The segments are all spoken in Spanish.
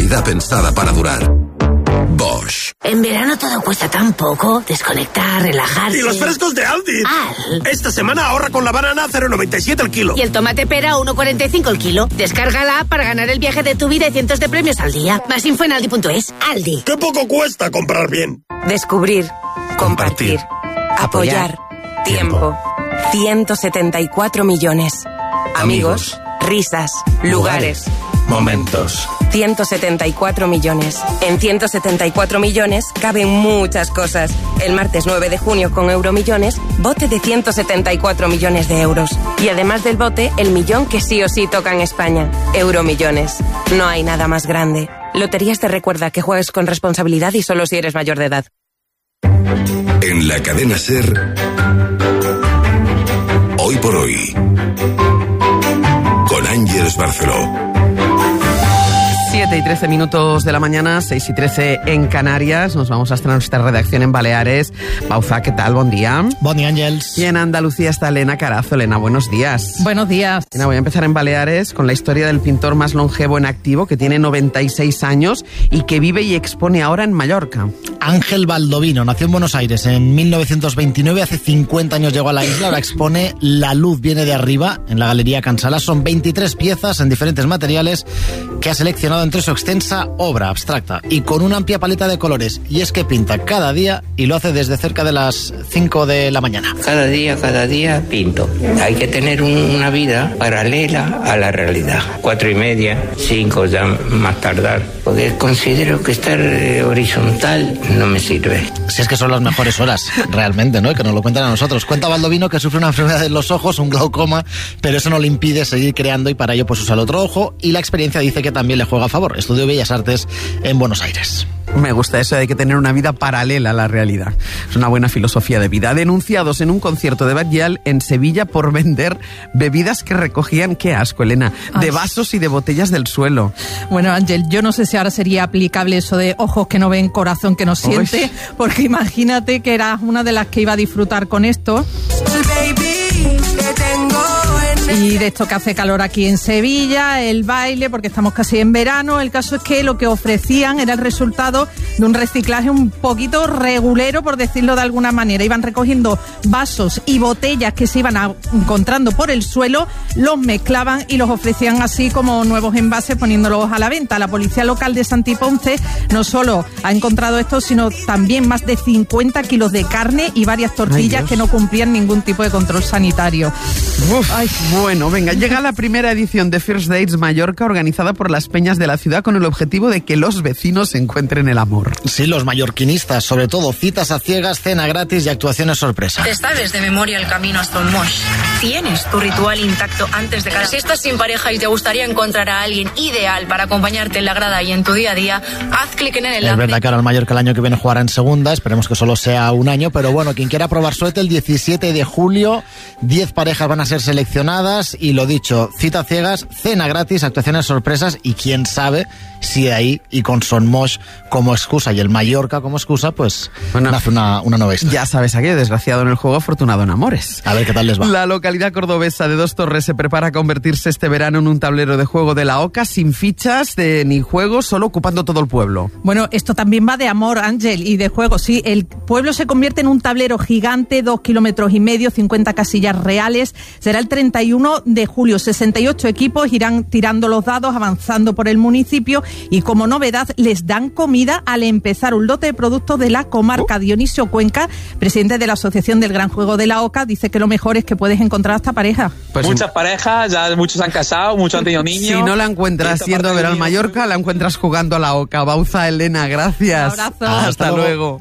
calidad pensada para durar. Bosch. En verano todo cuesta tan poco. Desconectar, relajarse. ¿Y los frescos de Aldi? Esta semana ahorra con la banana a 0,97 el kilo. Y el tomate pera a 1,45 el kilo. Descárgala para ganar el viaje de tu vida y cientos de premios al día. Más info en Aldi.es. Aldi. ¡Qué poco cuesta comprar bien! Descubrir. Compartir. Apoyar. Tiempo. 174 millones. Amigos. Risas. Lugares. Momentos. 174 millones. En 174 millones caben muchas cosas. El martes 9 de junio con Euromillones, bote de 174 millones de euros. Y además del bote, el millón que sí o sí toca en España. Euromillones. No hay nada más grande. Loterías te recuerda que juegues con responsabilidad y solo si eres mayor de edad. En la cadena SER, Hoy por Hoy, con Ángeles Barceló. 7:13 de la mañana, 6:13 en Canarias. Nos vamos hasta nuestra redacción en Baleares. Bauza, ¿qué tal? Buen día. Buen día, Ángels. Y en Andalucía está Elena Carazo. Elena, buenos días. Buenos días. Elena, voy a empezar en Baleares con la historia del pintor más longevo en activo, que tiene 96 años y que vive y expone ahora en Mallorca. Ángel Baldovino nació en Buenos Aires en 1929, hace 50 años llegó a la isla, ahora expone La luz viene de arriba en la Galería Cansala. Son 23 piezas en diferentes materiales que ha seleccionado entre su extensa obra abstracta y con una amplia paleta de colores. Y es que pinta cada día y lo hace desde cerca de las 5 de la mañana. Cada día pinto. Hay que tener una vida paralela a la realidad. 4:30, 5 ya más tardar. Porque considero que estar horizontal no me sirve. Si es que son las mejores horas, realmente, ¿no? Que nos lo cuentan a nosotros. Cuenta Baldovino que sufre una enfermedad en los ojos, un glaucoma, pero eso no le impide seguir creando y para ello pues usa el otro ojo y la experiencia dice que también le juega a favor. Estudió Bellas Artes en Buenos Aires. Me gusta eso de que tener una vida paralela a la realidad. Es una buena filosofía de vida. Denunciados en un concierto de Batllal en Sevilla por vender bebidas que recogían, qué asco, Elena, de vasos y de botellas del suelo. Bueno, Ángel, yo no sé si ahora sería aplicable eso de ojos que no ven, corazón que no siente, porque imagínate que eras una de las que iba a disfrutar con esto. Y de esto que hace calor aquí en Sevilla, el baile, porque estamos casi en verano. El caso es que lo que ofrecían era el resultado de un reciclaje un poquito regulero, por decirlo de alguna manera. Iban recogiendo vasos y botellas que se iban encontrando por el suelo, los mezclaban y los ofrecían así como nuevos envases, poniéndolos a la venta. La policía local de Santiponce no solo ha encontrado esto, sino también más de 50 kilos de carne y varias tortillas que no cumplían ningún tipo de control sanitario. Bueno, venga, llega la primera edición de First Dates Mallorca, organizada por las peñas de la ciudad con el objetivo de que los vecinos encuentren el amor. Sí, los mallorquinistas, sobre todo citas a ciegas, cena gratis y actuaciones sorpresa. Te sabes de memoria el camino hasta un mosh. Tienes tu ritual intacto antes de cada... Si estás sin pareja y te gustaría encontrar a alguien ideal para acompañarte en la grada y en tu día a día, haz clic en el enlace. Es verdad que ahora el Mallorca el año que viene jugará en segunda, esperemos que solo sea un año, pero bueno, quien quiera probar suerte, el 17 de julio, 10 parejas van a ser seleccionadas y lo dicho, cita ciegas, cena gratis, actuaciones sorpresas y quién sabe si de ahí y con Son Moix como excusa y el Mallorca como excusa, pues nace una nueva historia. Ya sabes aquello, desgraciado en el juego, afortunado en amores. A ver qué tal les va. La localidad cordobesa de Dos Torres se prepara a convertirse este verano en un tablero de juego de la OCA sin fichas ni juegos, solo ocupando todo el pueblo. Bueno, esto también va de amor, Ángel, y de juego, sí. El pueblo se convierte en un tablero gigante, 2,5 kilómetros, 50 casillas reales. Será el 31 de julio. 68 equipos irán tirando los dados, avanzando por el municipio y como novedad les dan comida al empezar, un lote de productos de la comarca. Dionisio Cuenca, presidente de la Asociación del Gran Juego de la OCA, dice que lo mejor es que puedes encontrar a esta pareja. Pues muchas parejas, ya muchos han casado, muchos han tenido niños. Si no la encuentras yendo a ver al Mallorca, la encuentras jugando a la OCA. Bauza, Elena, gracias. Un abrazo. Hasta luego.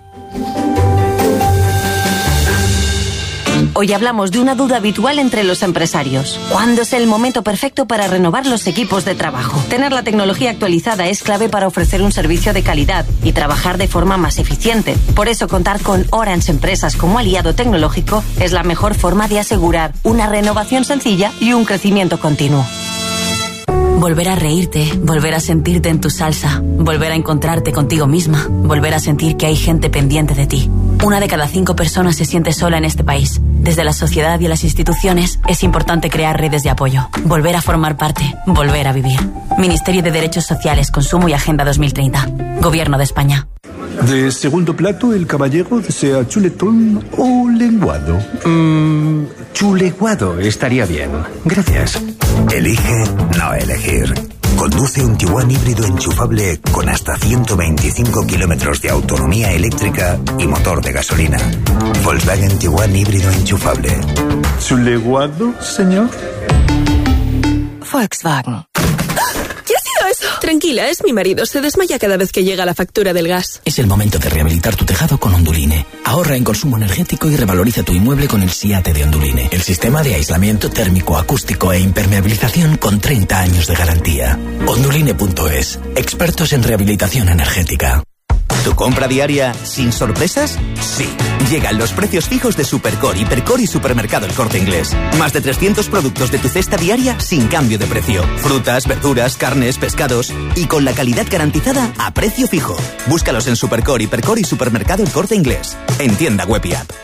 Hoy hablamos de una duda habitual entre los empresarios. ¿Cuándo es el momento perfecto para renovar los equipos de trabajo? Tener la tecnología actualizada es clave para ofrecer un servicio de calidad y trabajar de forma más eficiente. Por eso, contar con Orange Empresas como aliado tecnológico es la mejor forma de asegurar una renovación sencilla y un crecimiento continuo. Volver a reírte, volver a sentirte en tu salsa, volver a encontrarte contigo misma, volver a sentir que hay gente pendiente de ti. 1 de cada 5 personas se siente sola en este país. Desde la sociedad y las instituciones es importante crear redes de apoyo, volver a formar parte, volver a vivir. Ministerio de Derechos Sociales, Consumo y Agenda 2030. Gobierno de España. De segundo plato, el caballero desea chuletón o lenguado. Chuleguado estaría bien. Gracias. Elige no elegir. Conduce un Tiguan híbrido enchufable con hasta 125 kilómetros de autonomía eléctrica y motor de gasolina. Volkswagen Tiguan híbrido enchufable. ¿Chuleguado, señor? Volkswagen. ¿Qué ha sido eso? Tranquila, es mi marido. Se desmaya cada vez que llega la factura del gas. Es el momento de rehabilitar tu tejado con Onduline. Ahorra en consumo energético y revaloriza tu inmueble con el SIATE de Onduline. El sistema de aislamiento térmico, acústico e impermeabilización con 30 años de garantía. Onduline.es. Expertos en rehabilitación energética. ¿Tu compra diaria sin sorpresas? Sí. Llegan los precios fijos de Supercore, Hipercore y Supermercado El Corte Inglés. Más de 300 productos de tu cesta diaria sin cambio de precio. Frutas, verduras, carnes, pescados y con la calidad garantizada a precio fijo. Búscalos en Supercore, Hipercore y Supermercado El Corte Inglés. En tienda web y app.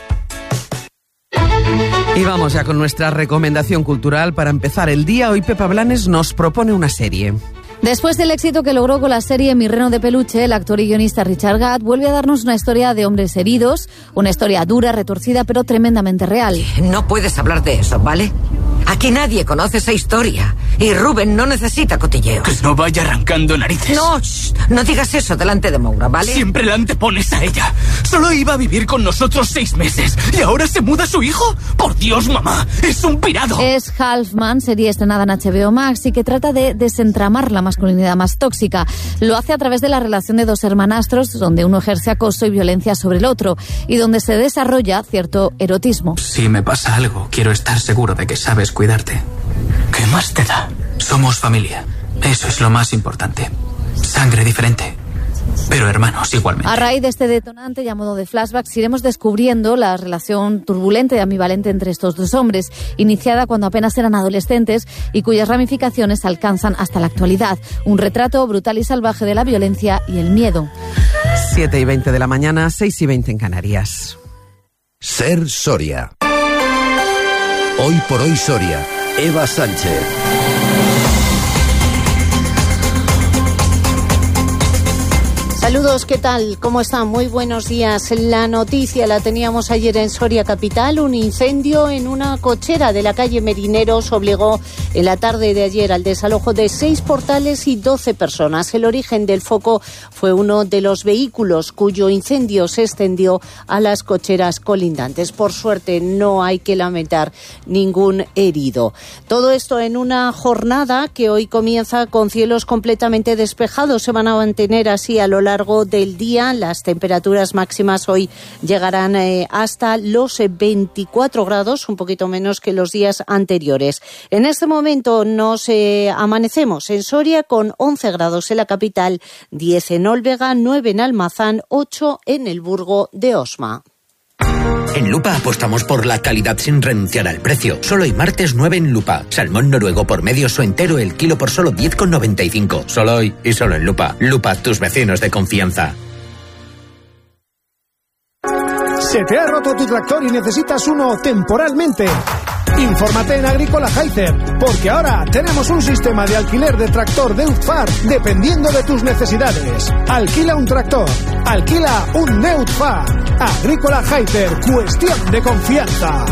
Y vamos ya con nuestra recomendación cultural. Para empezar el día, hoy Pepa Blanes nos propone una serie. Después del éxito que logró con la serie Mi reno de peluche, el actor y guionista Richard Gadd vuelve a darnos una historia de hombres heridos, una historia dura, retorcida, pero tremendamente real. No puedes hablar de eso, ¿vale? Aquí nadie conoce esa historia y Rubén no necesita cotilleos. Que no vaya arrancando narices. No, no digas eso delante de Moura, ¿vale? Siempre la antepones a ella. Solo iba a vivir con nosotros 6 meses y ahora se muda su hijo. Por Dios, mamá, es un pirado. Es Halfman, serie estrenada en HBO Max y que trata de desentramar la masculinidad más tóxica. Lo hace a través de la relación de 2 hermanastros, donde uno ejerce acoso y violencia sobre el otro y donde se desarrolla cierto erotismo. Si me pasa algo, quiero estar seguro de que sabes cuidarte. ¿Qué más te da? Somos familia. Eso es lo más importante. Sangre diferente, pero hermanos igualmente. A raíz de este detonante y a modo de flashbacks iremos descubriendo la relación turbulenta y ambivalente entre estos 2 hombres, iniciada cuando apenas eran adolescentes y cuyas ramificaciones alcanzan hasta la actualidad. Un retrato brutal y salvaje de la violencia y el miedo. 7:20 de la mañana, 6:20 en Canarias. Ser Soria. Hoy por hoy Soria. Eva Sánchez. Saludos, ¿qué tal? ¿Cómo están? Muy buenos días. La noticia la teníamos ayer en Soria Capital. Un incendio en una cochera de la calle Merineros obligó en la tarde de ayer al desalojo de 6 portales y 12 personas. El origen del foco fue uno de los vehículos cuyo incendio se extendió a las cocheras colindantes. Por suerte no hay que lamentar ningún herido. Todo esto en una jornada que hoy comienza con cielos completamente despejados. Se van a mantener así a lo largo del día. Las temperaturas máximas hoy llegarán hasta los 24 grados, un poquito menos que los días anteriores. En este momento nos amanecemos en Soria con 11 grados en la capital, 10 en Olvega, 9 en Almazán, 8 en el Burgo de Osma. En Lupa apostamos por la calidad sin renunciar al precio. Solo hoy martes 9 en Lupa. Salmón noruego por medio o entero el kilo por solo 10,95. Solo hoy y solo en Lupa. Lupa, tus vecinos de confianza. ¿Se te ha roto tu tractor y necesitas uno temporalmente? Infórmate en Agrícola Haizer, porque ahora tenemos un sistema de alquiler de tractor Neutfar dependiendo de tus necesidades. Alquila un tractor, alquila un Neutfar. Agrícola Haizer, cuestión de confianza.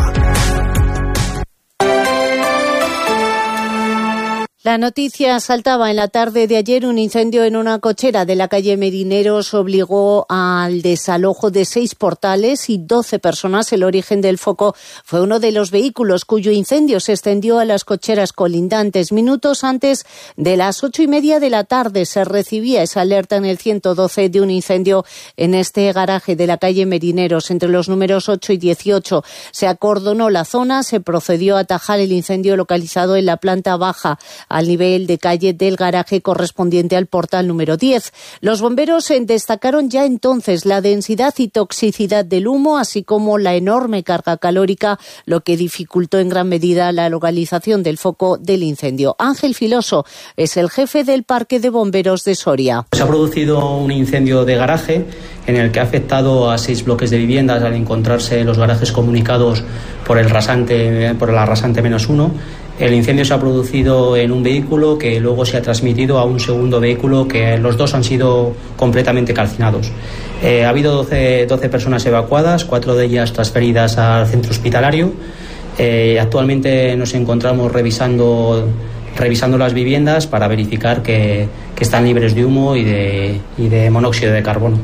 La noticia saltaba en la tarde de ayer. Un incendio en una cochera de la calle Merineros obligó al desalojo de 6 portales y 12 personas. El origen del foco fue uno de los vehículos cuyo incendio se extendió a las cocheras colindantes. Minutos antes de las 8:30 de la tarde se recibía esa alerta en el 112 de un incendio en este garaje de la calle Merineros entre los números 8 y 18. Se acordonó la zona, se procedió a atajar el incendio localizado en la planta baja. al nivel de calle del garaje correspondiente al portal número 10. Los bomberos destacaron ya entonces la densidad y toxicidad del humo, así como la enorme carga calórica, lo que dificultó en gran medida la localización del foco del incendio. Ángel Filoso es el jefe del Parque de Bomberos de Soria. Se ha producido un incendio de garaje en el que ha afectado a 6 bloques de viviendas al encontrarse los garajes comunicados por la rasante -1. El incendio se ha producido en un vehículo que luego se ha transmitido a un segundo vehículo, que los dos han sido completamente calcinados. Ha habido 12 personas evacuadas, 4 de ellas transferidas al centro hospitalario. Actualmente nos encontramos revisando las viviendas para verificar que están libres de humo y de monóxido de carbono.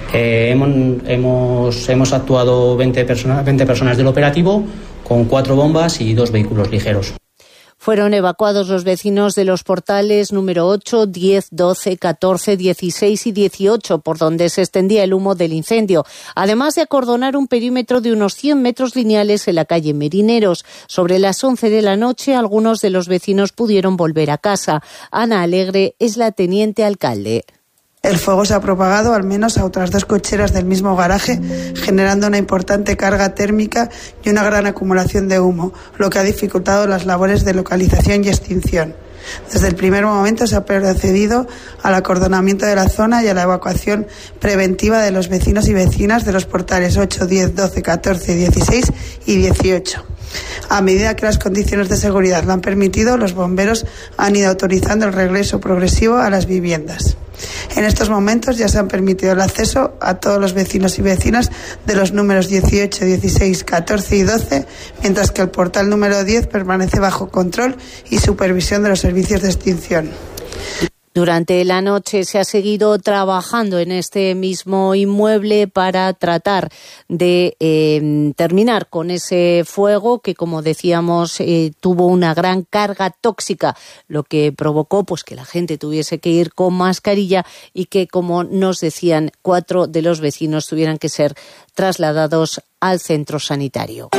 Hemos actuado 20 personas del operativo con 4 bombas y 2 vehículos ligeros. Fueron evacuados los vecinos de los portales número 8, 10, 12, 14, 16 y 18, por donde se extendía el humo del incendio, además de acordonar un perímetro de unos 100 metros lineales en la calle Merineros. Sobre las 11 de la noche, algunos de los vecinos pudieron volver a casa. Ana Alegre es la teniente alcalde. El fuego se ha propagado al menos a otras 2 cocheras del mismo garaje, generando una importante carga térmica y una gran acumulación de humo, lo que ha dificultado las labores de localización y extinción. Desde el primer momento se ha procedido al acordonamiento de la zona y a la evacuación preventiva de los vecinos y vecinas de los portales 8, 10, 12, 14, 16 y 18. A medida que las condiciones de seguridad lo han permitido, los bomberos han ido autorizando el regreso progresivo a las viviendas. En estos momentos ya se han permitido el acceso a todos los vecinos y vecinas de los números 18, 16, 14 y 12, mientras que el portal número 10 permanece bajo control y supervisión de los servicios de extinción. Durante la noche se ha seguido trabajando en este mismo inmueble para tratar de terminar con ese fuego que, como decíamos, tuvo una gran carga tóxica, lo que provocó pues que la gente tuviese que ir con mascarilla y que, como nos decían, 4 de los vecinos tuvieran que ser trasladados al centro sanitario.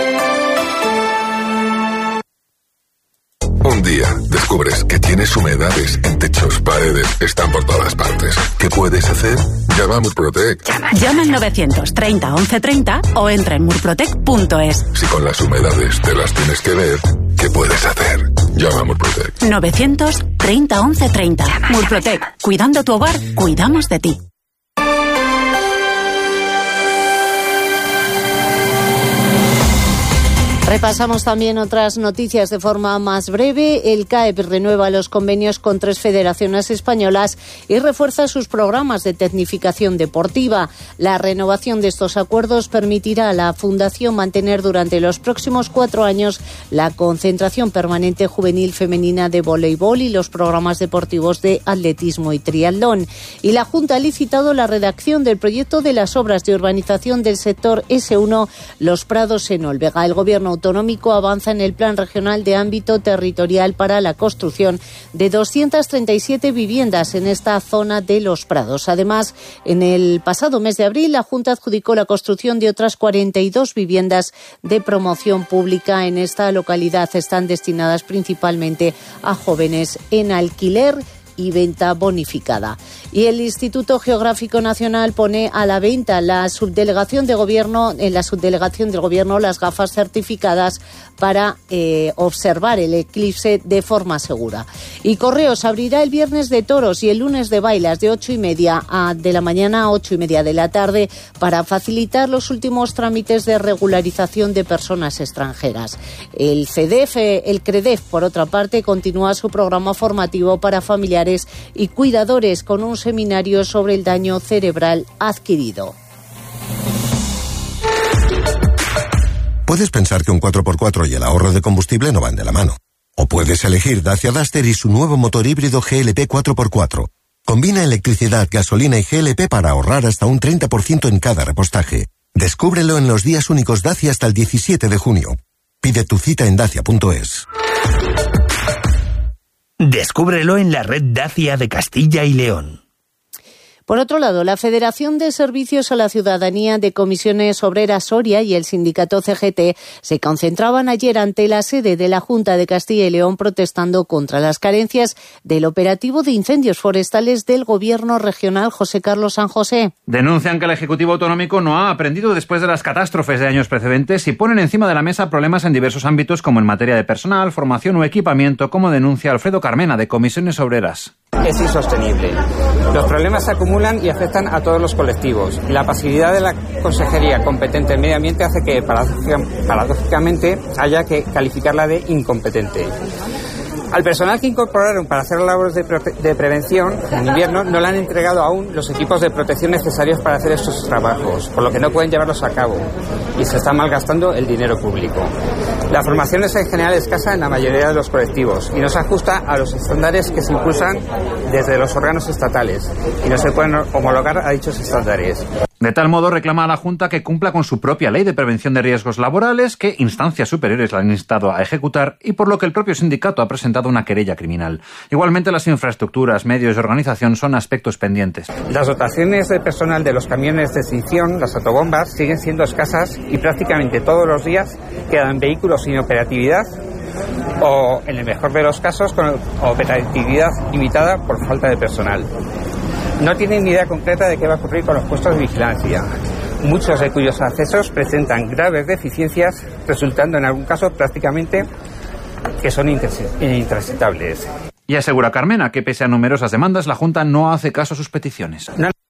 Un día descubres que tienes humedades en techos, paredes, están por todas partes. ¿Qué puedes hacer? Llama a Murprotec. Llama al 930 1130 o entra en murprotec.es. Si con las humedades te las tienes que ver, ¿qué puedes hacer? Llama a Murprotec. 930 1130. Murprotec. Cuidando tu hogar, cuidamos de ti. Repasamos también otras noticias de forma más breve. El CAEP renueva los convenios con 3 federaciones españolas y refuerza sus programas de tecnificación deportiva. La renovación de estos acuerdos permitirá a la Fundación mantener durante los próximos 4 años la concentración permanente juvenil femenina de voleibol y los programas deportivos de atletismo y triatlón. Y la Junta ha licitado la redacción del proyecto de las obras de urbanización del sector S1 Los Prados en Olvega. El Gobierno autonómico avanza en el Plan Regional de Ámbito Territorial para la construcción de 237 viviendas en esta zona de Los Prados. Además, en el pasado mes de abril, la Junta adjudicó la construcción de otras 42 viviendas de promoción pública en esta localidad. Están destinadas principalmente a jóvenes en alquiler y venta bonificada. Y el Instituto Geográfico Nacional pone a la venta en la subdelegación del Gobierno las gafas certificadas para observar el eclipse de forma segura. Y Correos abrirá el viernes de toros y el lunes de bailas de 8:30 de la mañana a 8:30 de la tarde para facilitar los últimos trámites de regularización de personas extranjeras. El CREDEF, por otra parte, continúa su programa formativo para familiares y cuidadores con un seminario sobre el daño cerebral adquirido. Puedes pensar que un 4x4 y el ahorro de combustible no van de la mano. O puedes elegir Dacia Duster y su nuevo motor híbrido GLP 4x4. Combina electricidad, gasolina y GLP para ahorrar hasta un 30% en cada repostaje. Descúbrelo en los días únicos Dacia hasta el 17 de junio. Pide tu cita en dacia.es. Descúbrelo en la red Dacia de Castilla y León. Por otro lado, la Federación de Servicios a la Ciudadanía de Comisiones Obreras Soria y el sindicato CGT se concentraban ayer ante la sede de la Junta de Castilla y León protestando contra las carencias del operativo de incendios forestales del Gobierno regional. José Carlos San José. Denuncian que el Ejecutivo Autonómico no ha aprendido después de las catástrofes de años precedentes y ponen encima de la mesa problemas en diversos ámbitos como en materia de personal, formación o equipamiento, como denuncia Alfredo Carmena de Comisiones Obreras. Es insostenible. Los problemas se acumulan y afectan a todos los colectivos. La pasividad de la Consejería competente en Medio Ambiente hace que, paradójicamente, haya que calificarla de incompetente. Al personal que incorporaron para hacer labores de prevención en invierno no le han entregado aún los equipos de protección necesarios para hacer estos trabajos, por lo que no pueden llevarlos a cabo y se está malgastando el dinero público. La formación es en general escasa en la mayoría de los colectivos y no se ajusta a los estándares que se impulsan desde los órganos estatales y no se pueden homologar a dichos estándares. De tal modo reclama a la Junta que cumpla con su propia ley de prevención de riesgos laborales que instancias superiores la han instado a ejecutar y por lo que el propio sindicato ha presentado una querella criminal. Igualmente las infraestructuras, medios y organización son aspectos pendientes. Las dotaciones de personal de los camiones de extinción, las autobombas, siguen siendo escasas y prácticamente todos los días quedan vehículos sin operatividad o, en el mejor de los casos, con operatividad limitada por falta de personal. No tienen ni idea concreta de qué va a ocurrir con los puestos de vigilancia, muchos de cuyos accesos presentan graves deficiencias, resultando en algún caso prácticamente que son intransitables. Y asegura Carmena que pese a numerosas demandas, la Junta no hace caso a sus peticiones.